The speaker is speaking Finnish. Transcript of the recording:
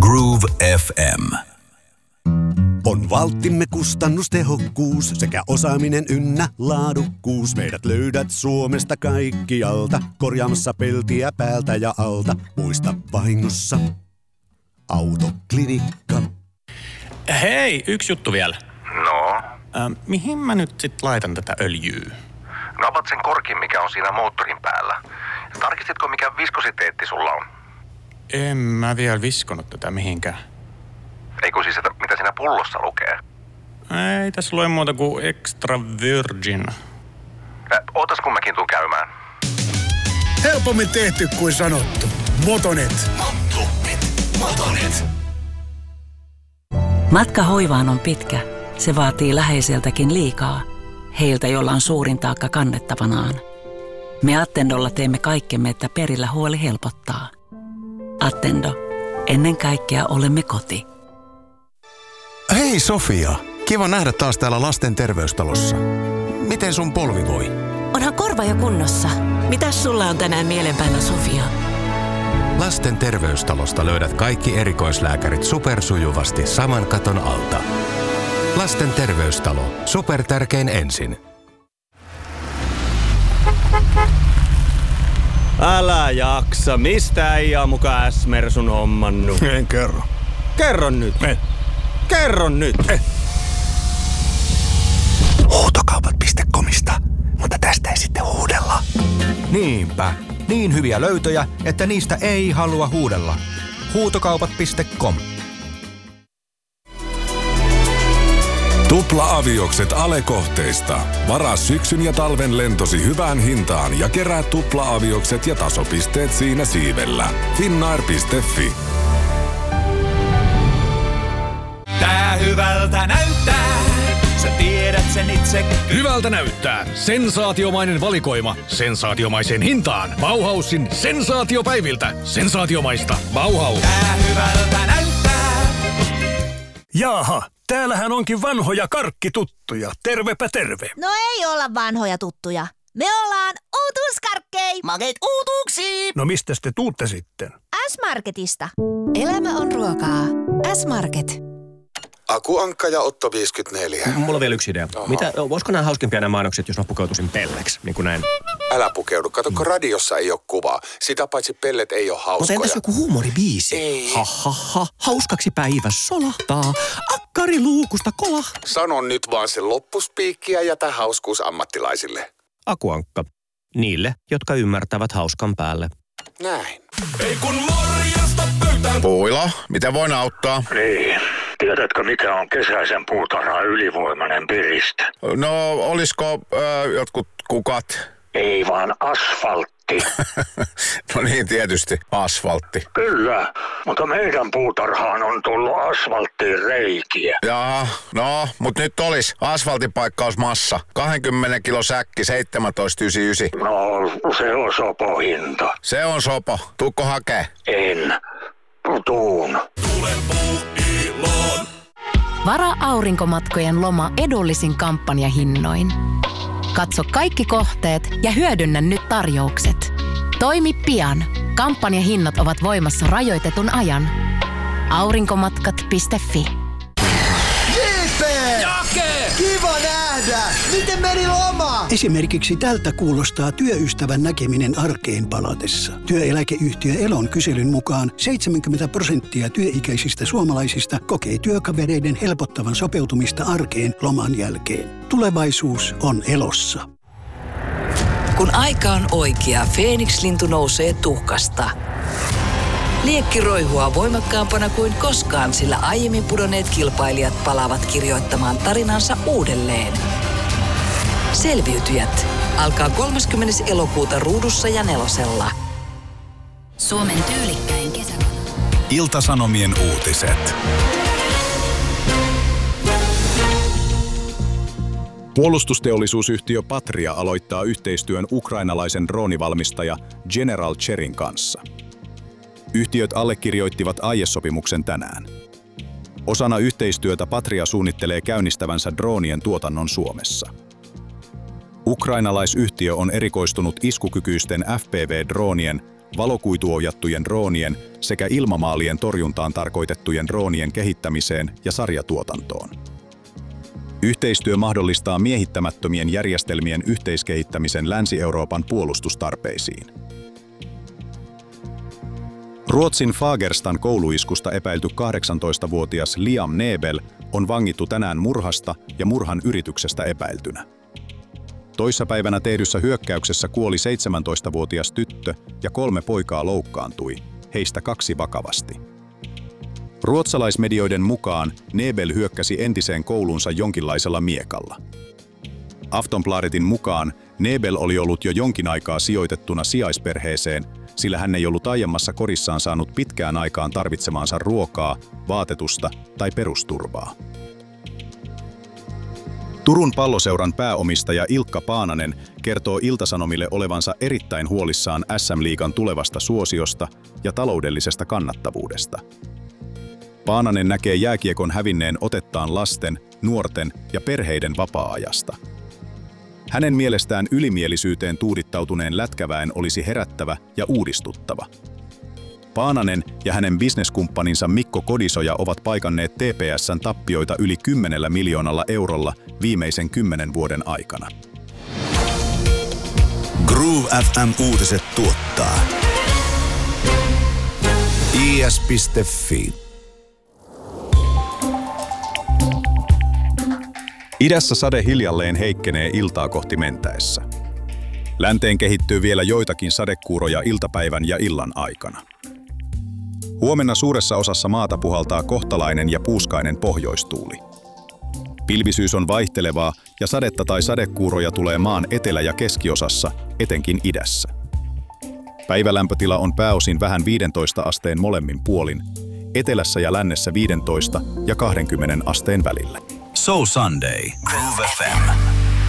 Groove FM. On valttimme kustannustehokkuus sekä osaaminen ynnä laadukkuus. Meidät löydät Suomesta kaikkialta, korjaamassa peltiä päältä ja alta. Muista vahingossa Autoklinikka. Hei, yksi juttu vielä. No? Mihin mä nyt sit laitan tätä öljyä? No avat sen korkin, mikä on siinä moottorin päällä. Tarkistitko, mikä viskositeetti sulla on? En mä vielä viskonut tätä mihinkään. Eikö siis, että mitä siinä pullossa lukee? Ei tässä lue muuta kuin extra virgin. Ootas kun mäkin tuun käymään. Helpommin tehty kuin sanottu. Motonet. Motonet. Matka hoivaan on pitkä. Se vaatii läheiseltäkin liikaa. Heiltä, jolla on suurin taakka kannettavanaan. Me Attendolla teemme kaikkemme, että perillä huoli helpottaa. Attendo. Ennen kaikkea olemme koti. Hei Sofia, kiva nähdä taas täällä lasten terveystalossa. Miten sun polvi voi? Onhan korva jo kunnossa. Mitäs sulla on tänään mielen päällä, Sofia? Lasten terveystalosta löydät kaikki erikoislääkärit supersujuvasti saman katon alta. Lasten terveystalo. Supertärkein ensin. Älä jaksa. Mistä äijää muka S-Mersun hommannut? En kerro. Kerro nyt. Kerro nyt. Huutokaupat.comista, mutta tästä ei sitten huudella. Niinpä. Niin hyviä löytöjä, että niistä ei halua huudella. Huutokaupat.com. Tupla-aviokset Ale-kohteista. Varaa syksyn ja talven lentosi hyvään hintaan ja kerää tupla-aviokset ja tasopisteet siinä siivellä. Finnair.fi. Tää hyvältä näyttää, sä tiedät sen itse. Hyvältä näyttää. Sensaatiomainen valikoima. Sensaatiomaiseen hintaan. Bauhausin sensaatiopäiviltä. Sensaatiomaista. Bauhaus. Tää hyvältä näyttää. Jaaha, täällähän onkin vanhoja karkkituttuja. Tervepä terve. No ei olla vanhoja tuttuja. Me ollaan uutuuskarkkei. Makeet uutuuksiin. No mistäs te tuutte sitten? S-Marketista. Elämä on ruokaa. S-Market. Akuankka ja Otto 54. Mulla on vielä yksi idea. Olisiko nämä hauskempia nämä mainokset, jos mä pukeutuisin pelleksi, niin kuin näin? Älä pukeudu. Kato, kun radiossa ei ole kuvaa. Sitä paitsi pellet ei ole hauskoja. Mutta entäs joku huumoribiisi? Ei. Ha. Hauskaksi päivä solahtaa. Akkari luukusta kolah. Sano nyt vaan se loppuspiikki ja jätä hauskuus ammattilaisille. Akuankka. Niille, jotka ymmärtävät hauskan päälle. Näin. Ei kun morjasta pöytään. Puila, miten voin auttaa? Niin. Tiedätkö, mikä on kesäisen puutarhan ylivoimainen piriste? No, olisiko jotkut kukat? Ei vaan asfaltti. No niin, tietysti. Asfaltti. Kyllä, mutta meidän puutarhaan on tullut asfalttiin reikiä. Jaa, no, mutta nyt olisi asfaltipaikkausmassa. 20 kilo säkki, 17,99. No, se on sopo hinta. Se on sopo. Tuukko hakee? En. Tuun. Tule Puuiloon. Varaa aurinkomatkojen loma edullisin kampanjahinnoin. Katso kaikki kohteet ja hyödynnä nyt tarjoukset. Toimi pian. Kampanjahinnat ovat voimassa rajoitetun ajan. Aurinkomatkat.fi. J.P. Jake! Kiva nähdä! Miten meni loma? Esimerkiksi tältä kuulostaa työystävän näkeminen arkeen palatessa. Työeläkeyhtiö Elon kyselyn mukaan 70% työikäisistä suomalaisista kokee työkavereiden helpottavan sopeutumista arkeen loman jälkeen. Tulevaisuus on Elossa. Kun aika on oikea, Feeniks-lintu nousee tuhkasta. Liekki roihua voimakkaampana kuin koskaan, sillä aiemmin pudonneet kilpailijat palaavat kirjoittamaan tarinansa uudelleen. Selviytyjät alkaa 30. elokuuta Ruudussa ja Nelosella. Suomen tyylikkäin kesävalo. Ilta-Sanomien uutiset. Puolustusteollisuusyhtiö Patria aloittaa yhteistyön ukrainalaisen droonivalmistaja General Cherin kanssa. Yhtiöt allekirjoittivat aiesopimuksen tänään. Osana yhteistyötä Patria suunnittelee käynnistävänsä droonien tuotannon Suomessa. Ukrainalaisyhtiö on erikoistunut iskukykyisten FPV-droonien valokuituohjattujen droonien sekä ilmamaalien torjuntaan tarkoitettujen droonien kehittämiseen ja sarjatuotantoon. Yhteistyö mahdollistaa miehittämättömien järjestelmien yhteiskehittämisen Länsi-Euroopan puolustustarpeisiin. Ruotsin Fagerstan kouluiskusta epäilty 18-vuotias Liam Nebel on vangittu tänään murhasta ja murhan yrityksestä epäiltynä. Toissapäivänä tehdyssä hyökkäyksessä kuoli 17-vuotias tyttö ja 3 poikaa loukkaantui, heistä 2 vakavasti. Ruotsalaismedioiden mukaan Nebel hyökkäsi entiseen koulunsa jonkinlaisella miekalla. Aftonbladetin mukaan Nebel oli ollut jo jonkin aikaa sijoitettuna sijaisperheeseen, sillä hän ei ollut aiemmassa kodissaan saanut pitkään aikaan tarvitsemaansa ruokaa, vaatetusta tai perusturvaa. Turun Palloseuran pääomistaja Ilkka Paananen kertoo Ilta-Sanomille olevansa erittäin huolissaan SM-liigan tulevasta suosiosta ja taloudellisesta kannattavuudesta. Paananen näkee jääkiekon hävinneen otettaan lasten, nuorten ja perheiden vapaa-ajasta. Hänen mielestään ylimielisyyteen tuudittautuneen lätkäväen olisi herättävä ja uudistuttava. Paananen ja hänen bisneskumppaninsa Mikko Kodisoja ovat paikanneet TPS:n tappioita yli 10 miljoonalla eurolla viimeisen 10 vuoden aikana. Groove FM Uutiset tuottaa is.fi. Idässä sade hiljalleen heikkenee iltaa kohti mentäessä. Länteen kehittyy vielä joitakin sadekuuroja iltapäivän ja illan aikana. Huomenna suuressa osassa maata puhaltaa kohtalainen ja puuskainen pohjoistuuli. Pilvisyys on vaihtelevaa ja sadetta tai sadekuuroja tulee maan etelä- ja keskiosassa, etenkin idässä. Päivälämpötila on pääosin vähän 15 asteen molemmin puolin, etelässä ja lännessä 15 ja 20 asteen välillä. So Sunday, Groove FM.